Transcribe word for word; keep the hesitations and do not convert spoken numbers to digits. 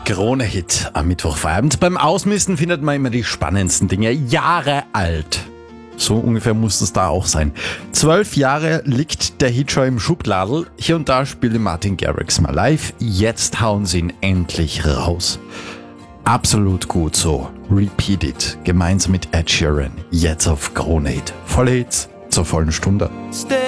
Krone-Hit am Mittwochabend. Beim Ausmisten findet man immer die spannendsten Dinge. Jahre alt. So ungefähr muss es da auch sein. Zwölf Jahre liegt der Hit schon im Schubladel. Hier und da spielte Martin Garrix mal live. Jetzt hauen sie ihn endlich raus. Absolut gut so. Repeat It. Gemeinsam mit Ed Sheeran. Jetzt auf Krone-Hit. Volle Hits zur vollen Stunde. Stay